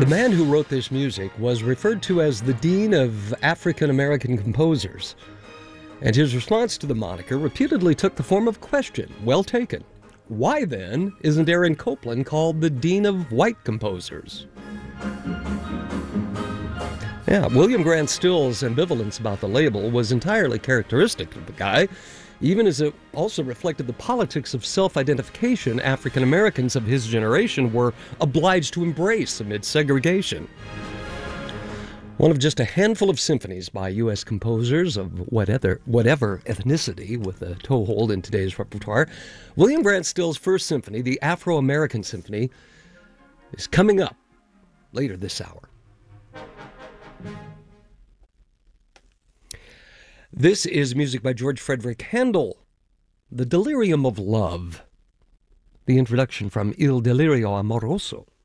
The man who wrote this music was referred to as the Dean of African American Composers, and his response to the moniker reputedly took the form of a question. Well taken. Why, then, isn't Aaron Copland called the Dean of White Composers? Yeah, William Grant Still's ambivalence about the label was entirely characteristic of the guy, even as it also reflected the politics of self-identification African Americans of his generation were obliged to embrace amid segregation. One of just a handful of symphonies by U.S. composers of whatever ethnicity with a toehold in today's repertoire, William Grant Still's first symphony, the Afro-American Symphony, is coming up later this hour. This is music by George Frederick Handel, The Delirium of Love, the introduction from Il Delirio Amoroso.